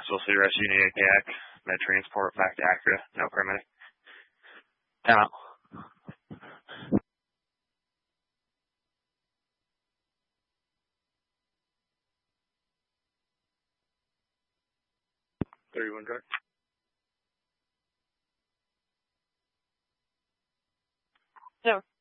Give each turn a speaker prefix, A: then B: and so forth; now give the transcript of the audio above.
A: Still see rescue needed CAC. Med transport back to Acura. No paramedic. Time out. $31 car.
B: No.